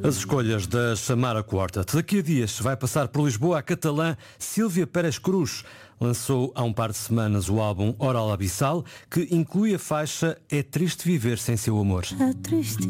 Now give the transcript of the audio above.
As escolhas da Samara Quartet. Daqui a dias vai passar por Lisboa a catalã Sílvia Pérez Cruz. Lançou há um par de semanas o álbum Oral Abissal, que inclui a faixa É Triste Viver Sem Seu Amor. É triste